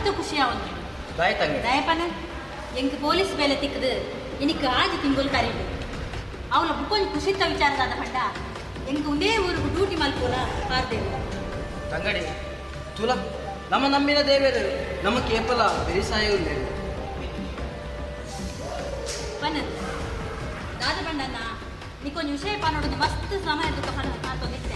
ಮಸ್ತ್ ಖುಷಿಯಾವಂತ ದಯಪನ ಎಂಕ್ ಪೊಲೀಸ್ ಬೇಲೆ ತಿಕ್ಕದು ಇನಿಕ್ ಆಜಿ ತಿಂಗೋಲ್ ಕರೀದು ಅವಳ ಬುಕ್ಕೊಂದು ಖುಷಿತ ವಿಚಾರದಾದ ಪಂಡ ಎಂಕ್ ಒಂದೇ ಊರಿಗೆ ಡ್ಯೂಟಿ ಮಲ್ಪೋಲ ಪಾರ್ದೇವು ತಂಗಡಿ ತುಲ ನಮ್ಮ ನಮ್ಮಿನ ದೇವೇರು ನಮ್ಮ ಕೇಪಲ ಬೆರಿಸಾಯ ಉಳ್ಳೇರು ಪನ್ನದು ದಾದ ಪಂಡನ್ನ ನಿಕ್ಕೊಂದು ವಿಷಯ ಪಾನೋಡೋದು ಮಸ್ತ್ ಸಮಯ ದುಃಖ ತೊಂದಿತ್ತೆ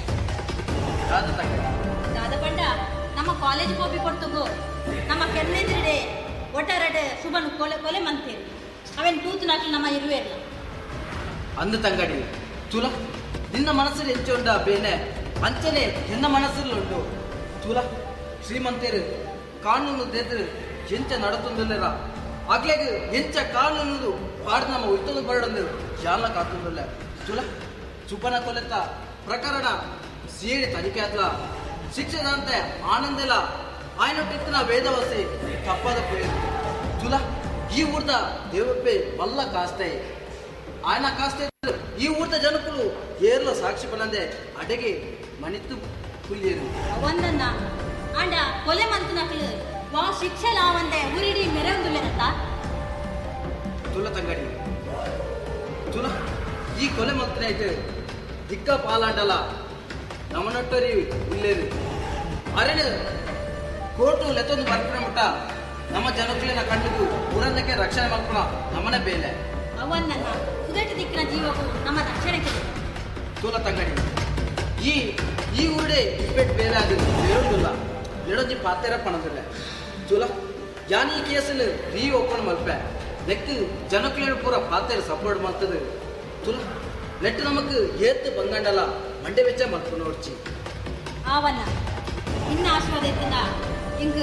ದಾದ ಪಂಡ ನಮ್ಮ ಕಾಲೇಜ್ ಹೋಗಿ ಕೊಡ್ತಗೋ ನಮ್ಮ ಕೆನ್ನೆದಿರಡೆ ಒಟ್ಟಾರಡೆ ಶುಭನು ಕೊಲೆ ಕೊಲೆ ಮಂತೇರು ಅವೇನು ತೂತು ನಾಟ್ಲು ನಮ್ಮ ಇರುವೆ ಇಲ್ಲ ಅಂದು ತಂಗಡಿ ತುಲ ನಿನ್ನ ಮನಸ್ಸಲ್ಲಿ ಎಂಚುಂಡ ಬೇನೆ ಅಂಚನೆ ಎನ್ನ ಮನಸ್ಸಲ್ಲುಂಟು ತುಲ ಶ್ರೀಮಂತರು ಕಾನೂನು ದೇದ್ರು ಎಂಚ ನಡತುಂದಿಲ್ಲರ ಆಗ್ಲೇಗ ಎಂಚ ಕಾನೂನು ಪಾಡ್ ನಮ್ಮ ಉತ್ತದ ಬರಡಂದು ಜಾಲ ಕಾತುಂದಿಲ್ಲ ತುಲ ಸುಬ್ಬನ ಕೊಲೆತ್ತ ಪ್ರಕರಣ ಸಿಡಿ ತನಿಖೆ ಆತ್ಲ ಶಿಕ್ಷೆದಂತೆ ಆನಂದಿಲ್ಲ ಆಯ್ನೊಟ್ಟಿತ್ತಿನ ವೇದವಸಿ ತಪ್ಪದ ಪೇರು ತುಲ ಈ ಊರ್ದ ದೇವಪ್ಪೆ ಮಲ್ಲ ಕಾಸ್ತೆ ఆయన కాస్తే ఈ ఊర్త జనకులు ఏర్లో సాక్షి పనందే అడగి మణిత్తు పుల్లేరు ಒಂದನ್ನ ಅಂಡ ಕೊಲೆ ಮಂತನಕಲು ವಾ ಶಿಕ್ಷೆ ಲಾವಂದೆ ಊರಿಡಿ ಮೆರೆಂದುಲೆನಂತ ತುಲ ತಂಗಡಿ ತುಲ ಈ ಕೊಲೆ ಮಂತನೈತೆ ದಿಕ್ಕ ಪಾಲಾಂಡಲ ನಮನೊಟ್ಟರಿ ಉಲ್ಲೇರು ಅರೆನೆ ಕೋರ್ಟು ಲೆತ್ತೊಂದು ಬರ್ಪಣ ಮುಟ್ಟ ನಮ್ಮ ಜನಕುಲಿನ ಕಣ್ಣಿಗೂ ಊರನ್ನಕ್ಕೆ ರಕ್ಷಣೆ ಮಾಡ್ಕೊಳ ನಮ್ಮನೆ ಬೇಲೆ ಅವನ್ನ ಸುದಟ ದಿಕ್ಕಿನ ಜೀವವು ನಮ್ಮ ರಕ್ಷಣೆಗೆ ತೋಲ ತಂಗಡಿ ಈ ಊರಡೆ ಇಪ್ಪೆಟ್ ಬೇರೆ ಅದು ಬೇರೊಂದಿಲ್ಲ ಎಡೊಂಜಿ ಪಾತೆರ ಪಣದಿಲ್ಲ ತುಲ ಯಾನ್ ಈ ಕೇಸಲ್ಲಿ ರೀ ಒಪ್ಪಣ ಮಲ್ಪೆ ನೆಕ್ ಜನಕುಲೇನು ಪೂರ ಪಾತೆರ ಸಪೋರ್ಟ್ ಮಾಡ್ತದೆ ತುಲ ನೆಟ್ಟು ನಮಕ್ ಏತ್ತು ಬಂಗಂಡಲ್ಲ ಮಂಡೆ ವೆಚ್ಚ ಮಲ್ಪು ನೋಡ್ಚಿ ಅವನ್ನ ಇನ್ನ ಆಶೀರ್ವಾದ ಇತ್ತಂದ